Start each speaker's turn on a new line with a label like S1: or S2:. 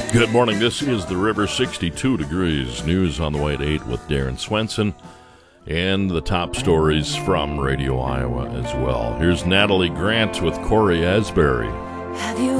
S1: Good morning. This is the River 62 degrees. News on the way at 8 with Darren Swenson and the top stories from Radio Iowa as well. Here's Natalie Grant with Corey Asbury.